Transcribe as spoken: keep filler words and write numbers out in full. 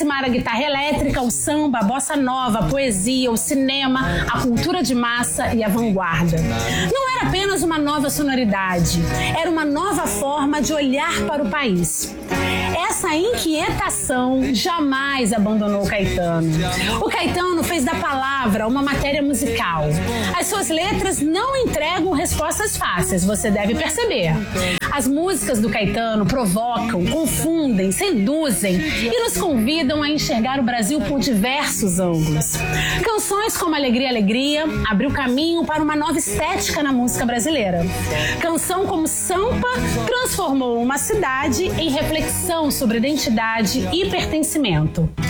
plasmar a guitarra elétrica, o samba, a bossa nova, a poesia, o cinema, a cultura de massa e a vanguarda. Não era apenas uma nova sonoridade, era uma nova forma de olhar para o país. Essa inquietação jamais abandonou o Caetano. O Caetano fez da palavra uma matéria musical. As suas letras não entregam respostas fáceis, você deve perceber. As músicas do Caetano provocam, confundem, seduzem e nos convidam a enxergar o Brasil por diversos ângulos. Canções como Alegria, Alegria abriu caminho para uma nova estética na música brasileira. Canção como Sampa transformou uma cidade em reflexão sobre identidade e pertencimento.